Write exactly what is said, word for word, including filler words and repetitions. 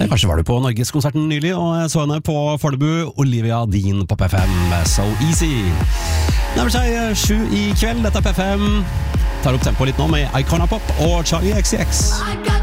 Kanskje var du på Norgeskonserten nylig og så henne på Fornebu. Olivia Dean på P fem, So Easy. Nærmer seg sju i kveld, dette er P fem. Tar opp tempo litt nå med Icona Pop og Charlie X C X.